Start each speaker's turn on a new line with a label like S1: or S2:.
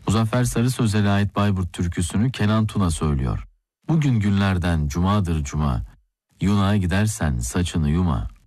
S1: Muzaffer Sarı Sözel'e ait Bayburt türküsünü Kenan Tuna söylüyor. Bugün günlerden cumadır cuma, yunağa gidersen saçını yuma.